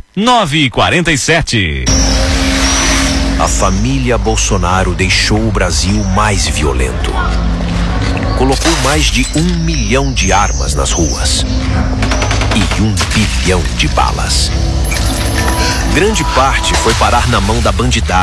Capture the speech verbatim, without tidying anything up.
nove e quarenta e sete. A família Bolsonaro deixou o Brasil mais violento. Colocou mais de um milhão de armas nas ruas e um bilhão de balas. Grande parte foi parar na mão da bandidagem.